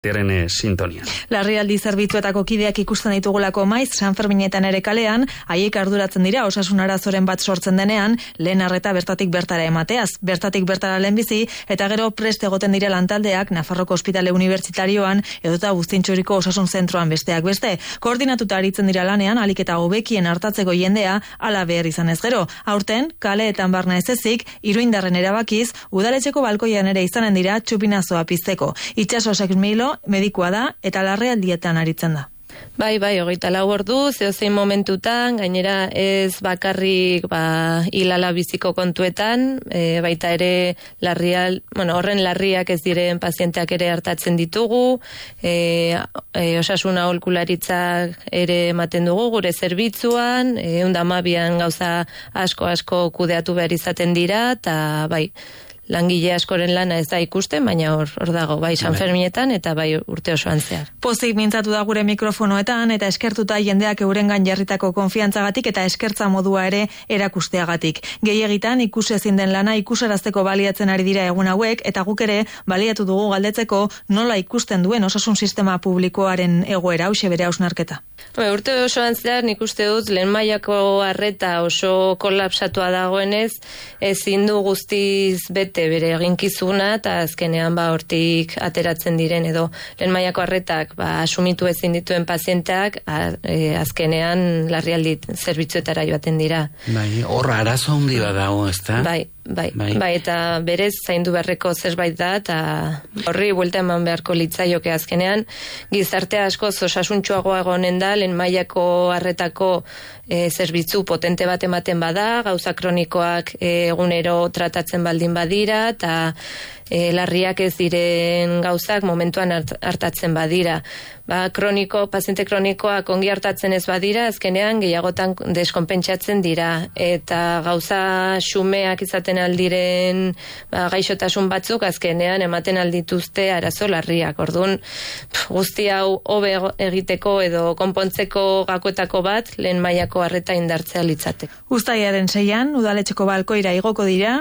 Terene sintonia. Larrialdi zerbitzuetako kideak ikusten ditugulako maiz, San Ferminetan ere kalean, haiek arduratzen dira osasun arazoren bat sortzen denean, lehen arreta bertatik bertara emateaz, bertatik bertara lehenbizi, eta gero prest egoten dira lantaldeak Nafarroko Ospitale Unibertsitarioan edota Buztintxoriko osasun zentroan besteak beste. Koordinatuta aritzen dira lanean, ahalik eta hobekien hartatzeko jendea, ala behar izan ez gero. Aurten, kaleetan barna ez ezik, Iruindarren erabakiz, udaletxeko balkoian ere izanen dira txupinazoa pizteko. Itxaso Sekmilo medikua da eta larrialdietan aritzen da. Bai, 24 ordu, zeozein momentutan, gainera ez bakarrik hilala biziko kontuetan, baita ere horren larriak ez diren pazienteak ere hartatzen ditugu, osasun aholkularitzak ere ematen dugu gure zerbitzuan, 112an gauza asko kudeatu behar izaten dira, eta bai, langile askoren lana ez da ikusten, baina hor dago, bai San Ferminetan eta bai urte osoan zehar. Pozik mintzatu da gure mikrofonoetan eta eskertuta jendeak eurengan jarritako konfiantzagatik eta eskertza modua ere erakusteagatik. Gehiegitan ikusezin den lana ikusarazteko baliatzen ari dira egun hauek eta guk ere baliatu dugu galdetzeko nola ikusten duen osasun sistema publikoaren egoera, hauxe bere hausnarketa. Urte osoan zehar nik uste dut lehen mailako arreta oso kolapsatua dagoenez ezin du guztiz bete bere eginkizuna eta azkenean hortik ateratzen diren edo lehen mailako arretak asumitu ezin dituen pazienteak azkenean larrialdi zerbitzuetara joaten dira. Bai, horra arazo handi bat dago, ezta? Bai, eta berez zaindu beharreko zerbait da eta horri buelta eman beharko litzaioke azkenean gizartea askoz osasuntsuagoa egonen da lehen mailako arretako zerbitzu potente bat ematen bada, gauza kronikoak egunero tratatzen baldin badira eta larriak ez diren gauzak momentuan hartatzen badira. Paziente kronikoak ongi hartatzen ez badira, azkenean gehiagotan deskonpentsatzen dira. Eta gauza xumeak izaten aldiren gaixotasun batzuk, azkenean ematen aldituzte arazo larriak. Orduan, guzti hau hobe egiteko edo konpontzeko gakoetako bat, lehen mailako arreta indartzea litzateke. Uztailaren 6an, udaletxeko balkoira igoko dira,